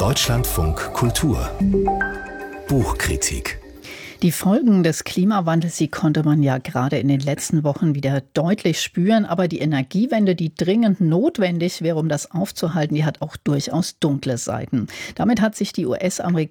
Deutschlandfunk Kultur Buchkritik. Die Folgen des Klimawandels, die konnte man ja gerade in den letzten Wochen wieder deutlich spüren. Aber die Energiewende, die dringend notwendig wäre, um das aufzuhalten, die hat auch durchaus dunkle Seiten. Damit hat sich die